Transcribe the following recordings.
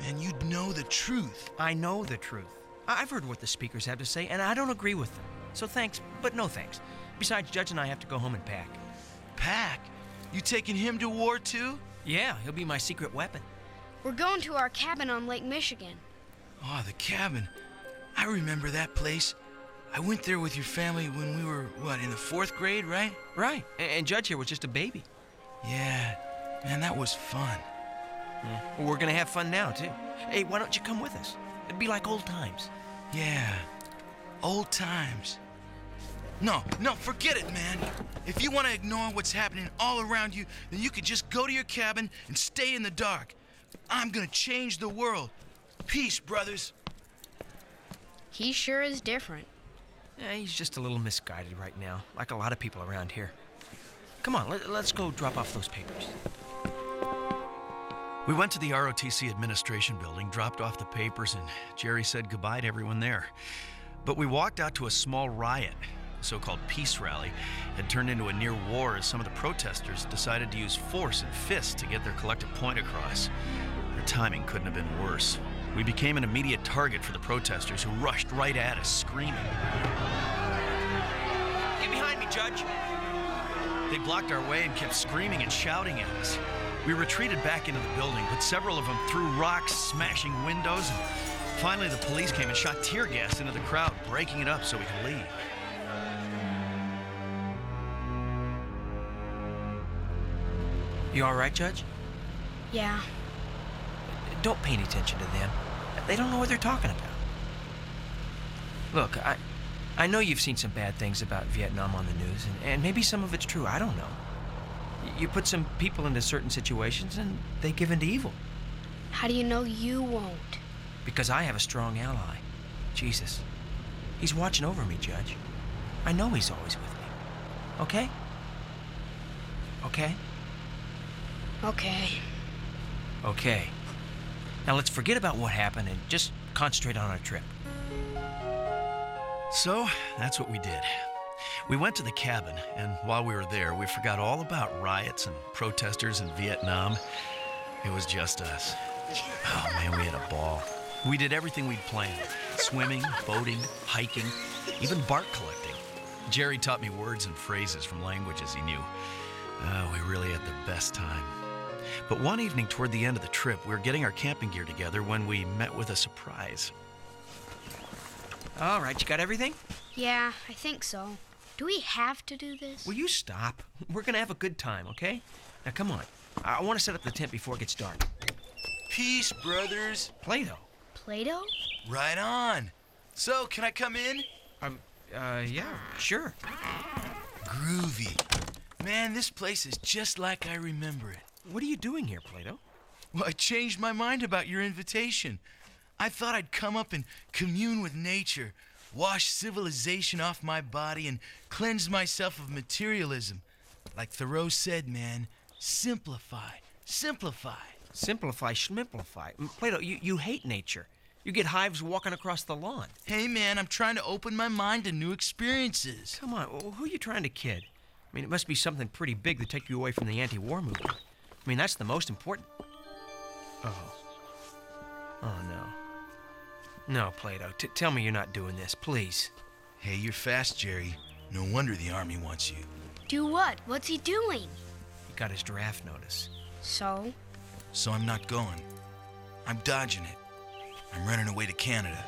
and you'd know the truth. I know the truth. I've heard what the speakers have to say, and I don't agree with them. So thanks, but no thanks. Besides, Judge and I have to go home and pack. Pack? You taking him to war too? Yeah, he'll be my secret weapon. We're going to our cabin on Lake Michigan. Oh, the cabin. I remember that place. I went there with your family when we were, in the 4th grade, right? Right, and Judge here was just a baby. Yeah, man, that was fun. Yeah. Well, we're gonna have fun now, too. Hey, why don't you come with us? It'd be like old times. Yeah, old times. No, forget it, man. If you want to ignore what's happening all around you, then you could just go to your cabin and stay in the dark. I'm gonna change the world. Peace, brothers. He sure is different. Yeah, he's just a little misguided right now, like a lot of people around here. Come on, let's go drop off those papers. We went to the ROTC administration building, dropped off the papers, and Jerry said goodbye to everyone there. But we walked out to a small riot. The so-called peace rally had turned into a near war as some of the protesters decided to use force and fists to get their collective point across. Their timing couldn't have been worse. We became an immediate target for the protesters who rushed right at us, screaming. Get behind me, Judge. They blocked our way and kept screaming and shouting at us. We retreated back into the building, but several of them threw rocks, smashing windows, and finally the police came and shot tear gas into the crowd, breaking it up so we could leave. You all right, Judge? Yeah. Don't pay any attention to them. They don't know what they're talking about. Look, I know you've seen some bad things about Vietnam on the news, and maybe some of it's true. I don't know. You put some people into certain situations, and they give into evil. How do you know you won't? Because I have a strong ally. Jesus. He's watching over me, Judge. I know he's always with me. Okay? Okay? Okay. Okay. Now let's forget about what happened and just concentrate on our trip. So, that's what we did. We went to the cabin, and while we were there, we forgot all about riots and protesters in Vietnam. It was just us. Oh man, we had a ball. We did everything we'd planned. Swimming, boating, hiking, even bark collecting. Jerry taught me words and phrases from languages he knew. Oh, we really had the best time. But one evening toward the end of the trip, we were getting our camping gear together when we met with a surprise. All right, you got everything? Yeah, I think so. Do we have to do this? Will you stop? We're gonna have a good time, okay? Now come on. I want to set up the tent before it gets dark. Peace, brothers. Play-Doh. Play-Doh? Right on. So, can I come in? Yeah, sure. Groovy. Man, this place is just like I remember it. What are you doing here, Play-Doh? Well, I changed my mind about your invitation. I thought I'd come up and commune with nature, wash civilization off my body, and cleanse myself of materialism. Like Thoreau said, man, simplify, simplify. Simplify, schmimplify. Play-Doh, you hate nature. You get hives walking across the lawn. Hey, man, I'm trying to open my mind to new experiences. Come on, who are you trying to kid? I mean, it must be something pretty big to take you away from the anti-war movement. I mean, that's the most important... Oh, no. No, Play-Doh, tell me you're not doing this, please. Hey, you're fast, Jerry. No wonder the Army wants you. Do what? What's he doing? He got his draft notice. So? So I'm not going. I'm dodging it. I'm running away to Canada.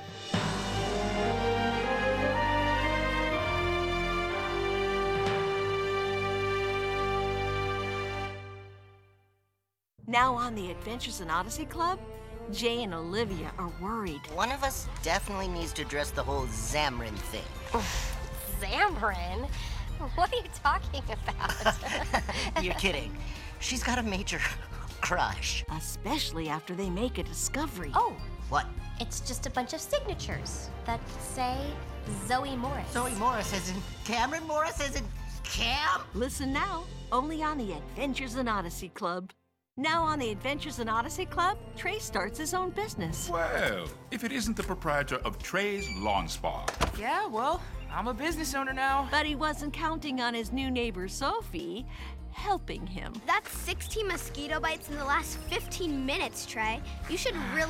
Now on the Adventures in Odyssey Club, Jay and Olivia are worried. One of us definitely needs to address the whole Zamrin thing. Zamrin? What are you talking about? You're kidding. She's got a major crush. Especially after they make a discovery. Oh, What? it's just a bunch of signatures that say Zoe Morris. Zoe Morris as in Cameron Morris as in Cam? Listen now, only on the Adventures in Odyssey Club. Now on the Adventures in Odyssey Club, Trey starts his own business. Well, if it isn't the proprietor of Trey's Lawn Spa. Yeah, well, I'm a business owner now. But he wasn't counting on his new neighbor, Sophie, helping him. That's 16 mosquito bites in the last 15 minutes, Trey. You should really